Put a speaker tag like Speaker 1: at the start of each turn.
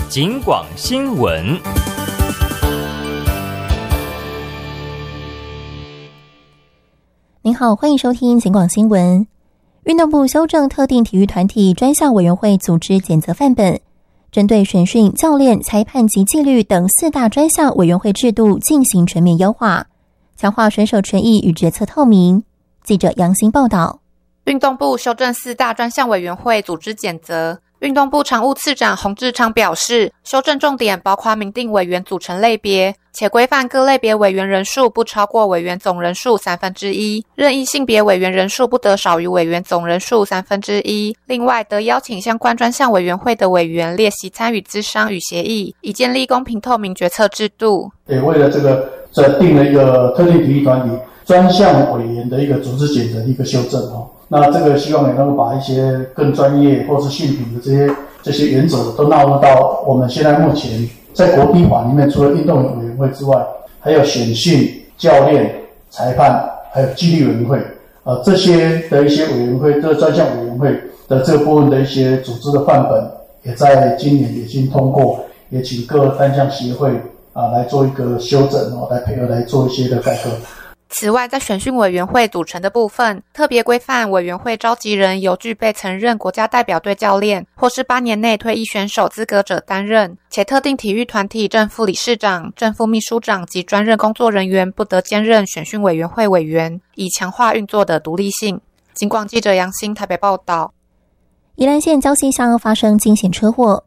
Speaker 1: 警广新闻。
Speaker 2: 您好，欢迎收听警广新闻。运动部修正特定体育团体专项委员会组织检责范本，针对选训、教练、裁判及纪律等4大专项委员会制度进行全面优化，强化选手权益与决策透明。记者杨欣报道。
Speaker 3: 运动部修正4大专项委员会组织检责。运动部常务次长洪志昌表示，修正重点包括明定委员组成类别，且规范各类别委员人数不超过委员总人数1/3，任意性别委员人数不得少于委员总人数1/3。另外，得邀请相关专项委员会的委员列席参与咨商与协议，以建立公平透明决策制度。
Speaker 4: 也为了这定了一个特定体育团体专项委员的一个组织检责的一个修正哦。那这个希望也能够把一些更专业或是性平的这些原则都纳入到我们现在目前在国体法里面，除了运动委员会之外，还有选训、教练、裁判，还有纪律委员会，这些的一些委员会，这专项委员会的这个部分的一些组织的范本，也在今年已经通过，也请各单项协会来做一个修正来配合来做一些的改革。
Speaker 3: 此外，在选训委员会组成的部分，特别规范委员会召集人由具备曾任国家代表队教练或是8年内退役选手资格者担任，且特定体育团体正副理事长、正副秘书长及专任工作人员不得兼任选训委员会委员，以强化运作的独立性。警广记者杨欣台北报道。
Speaker 2: 宜兰县礁溪乡发生惊险车祸，